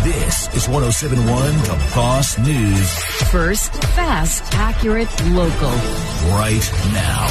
This is 107.1 The Boss News. First, fast, accurate, local. Right now.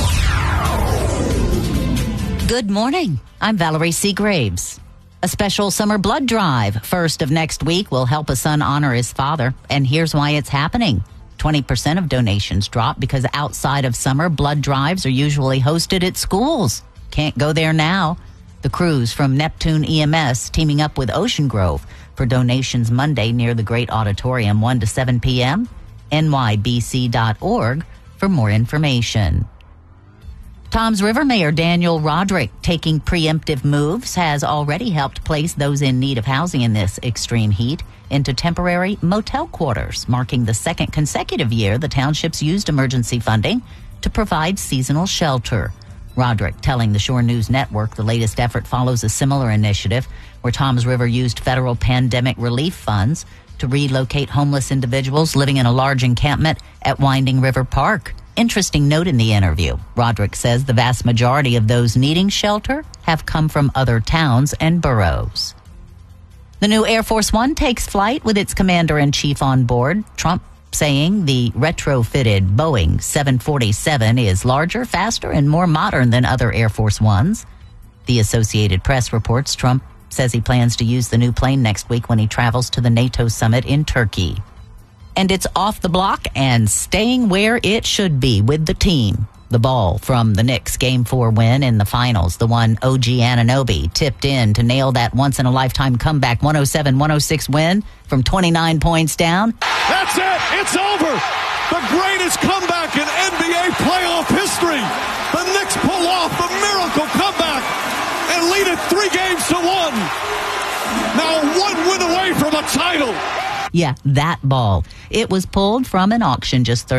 Good morning. I'm Valerie C. Graves. A special summer blood drive, first of next week, will help a son honor his father. And here's why it's happening. 20% of donations drop because outside of summer, blood drives are usually hosted at schools. Can't go there now. The crews from Neptune EMS teaming up with Ocean Grove for donations Monday near the Great Auditorium, 1 to 7 p.m. nybc.org for more information. Toms River Mayor Daniel Roderick, taking preemptive moves, has already helped place those in need of housing in this extreme heat into temporary motel quarters, marking the second consecutive year the township's used emergency funding to provide seasonal shelter. Roderick telling the Shore News Network the latest effort follows a similar initiative where Toms River used federal pandemic relief funds to relocate homeless individuals living in a large encampment at Winding River Park. Interesting note in the interview. Roderick says the vast majority of those needing shelter have come from other towns and boroughs. The new Air Force One takes flight with its commander-in-chief on board. Trump saying the retrofitted Boeing 747 is larger, faster, and more modern than other Air Force Ones. The Associated Press reports Trump says he plans to use the new plane next week when he travels to the NATO summit in Turkey. And it's off the block and staying where it should be with the team. The ball from the Knicks' Game 4 win in the finals, the one OG Anunoby tipped in to nail that once-in-a-lifetime comeback 107-106 win from 29 points down. That's it! It's over! The greatest comeback in NBA playoff history! The Knicks pull off the miracle comeback and lead it 3-1. Now 1 win away from a title. Yeah, that ball. It was pulled from an auction just